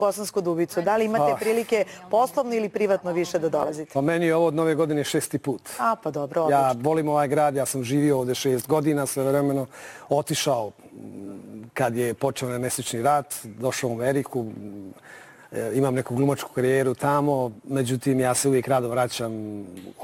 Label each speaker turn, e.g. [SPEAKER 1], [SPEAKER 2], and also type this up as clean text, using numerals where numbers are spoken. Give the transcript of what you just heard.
[SPEAKER 1] Bosansku Dubicu. Da li imate prilike poslovno ili privatno više da dolazite?
[SPEAKER 2] Pa meni je ovo od nove godine 6. put.
[SPEAKER 1] Pa dobro, odlično.
[SPEAKER 2] Ja volim ovaj grad, ja sam živio ovde 6 godina, svevremeno otišao kad je počeo na mesečni rat, došao u Ameriku, imam neku glumačku karijeru tamo, međutim ja se uvijek rado vraćam